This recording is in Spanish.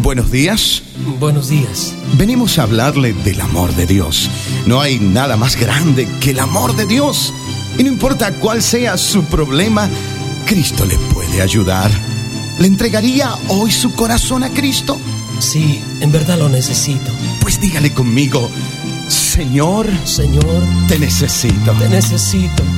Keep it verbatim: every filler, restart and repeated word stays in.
Buenos días. Buenos días. Venimos a hablarle del amor de Dios. No hay nada más grande que el amor de Dios. Y no importa cuál sea su problema, Cristo le puede ayudar. ¿Le entregaría hoy su corazón a Cristo? Sí, en verdad lo necesito. Pues dígale conmigo: Señor, Señor, te necesito. te necesito.